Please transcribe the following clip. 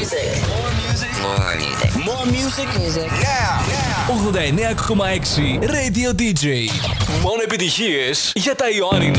music. More music. More music. More music. Music. Now. 89,6 Radio DJ. Μόνο επιτυχίες για τα Ιωάννινα.